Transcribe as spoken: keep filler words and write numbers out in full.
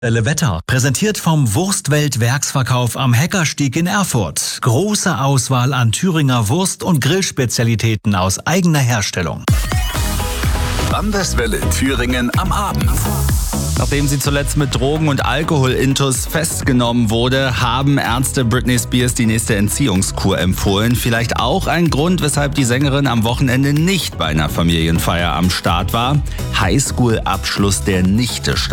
Wetter, präsentiert vom Wurstwelt-Werksverkauf am Heckerstieg in Erfurt. Große Auswahl an Thüringer Wurst- und Grillspezialitäten aus eigener Herstellung. Landeswelle Thüringen am Abend. Nachdem sie zuletzt mit Drogen- und Alkoholintus festgenommen wurde, haben Ärzte Britney Spears die nächste Entziehungskur empfohlen. Vielleicht auch ein Grund, weshalb die Sängerin am Wochenende nicht bei einer Familienfeier am Start war. Highschool-Abschluss der Nichte stand